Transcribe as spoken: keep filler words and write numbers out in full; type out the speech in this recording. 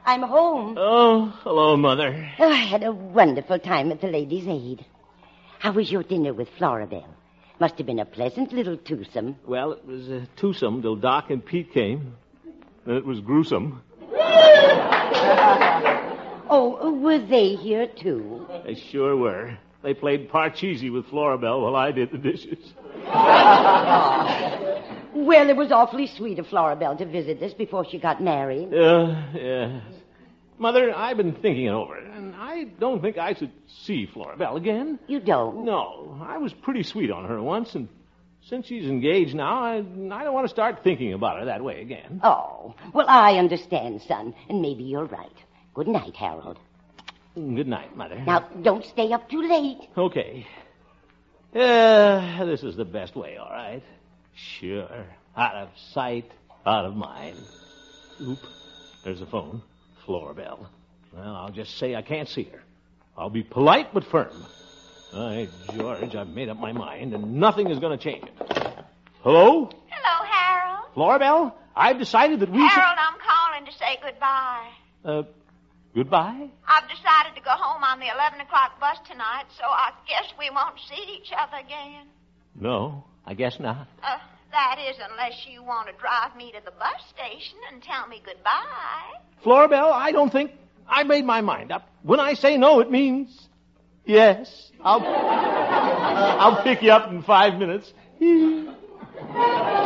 I'm home. Oh, hello, Mother. Oh, I had a wonderful time at the Ladies' Aid. How was your dinner with Florabelle? Must have been a pleasant little twosome. Well, it was a twosome till Doc and Pete came. Then it was gruesome. Oh, were they here, too? They sure were. They played Parcheesi with Florabelle while I did the dishes. Well, it was awfully sweet of Florabelle to visit us before she got married. Uh, yeah. Mother, I've been thinking it over, and I don't think I should see Florabelle again. You don't? No. I was pretty sweet on her once, and since she's engaged now, I, I don't want to start thinking about her that way again. Oh, well, I understand, son, and maybe you're right. Good night, Harold. Good night, Mother. Now, don't stay up too late. Okay. Uh, this is the best way, all right. Sure. Out of sight, out of mind. Oop. There's the phone. Florabelle. Well, I'll just say I can't see her. I'll be polite but firm. By George, I've made up my mind, and nothing is going to change it. Hello? Hello, Harold. Florabelle, I've decided that we Harold, should... I'm calling to say goodbye. Uh, goodbye? I've decided to go home on the eleven o'clock bus tonight, so I guess we won't see each other again. No, I guess not. Uh, that is, unless you want to drive me to the bus station and tell me goodbye. Florabelle, I don't think... I made my mind up. When I say no, it means... Yes. I'll... I'll pick you up in five minutes.